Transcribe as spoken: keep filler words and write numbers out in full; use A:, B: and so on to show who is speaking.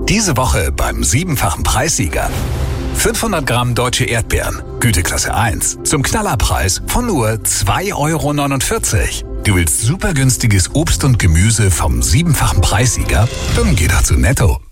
A: Diese Woche beim siebenfachen Preissieger. fünfhundert Gramm deutsche Erdbeeren, Güteklasse eins, zum Knallerpreis von nur zwei Euro neunundvierzig. Du willst super günstiges Obst und Gemüse vom siebenfachen Preissieger? Dann geh doch zu Netto.